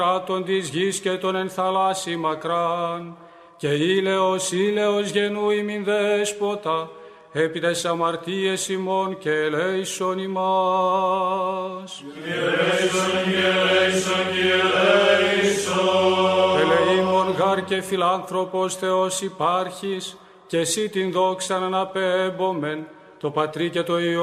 κράτων της γης και των εν θαλάσσι μακράν, και ήλαιος γενού ημιν δέσποτα, επί τες αμαρτίες ημών και ελέησον ημάς. Ελεήμων γάρ και φιλάνθρωπος Θεός υπάρχεις, και εσύ την δόξαν αναπέμπομεν, το Πατρί και το Υιό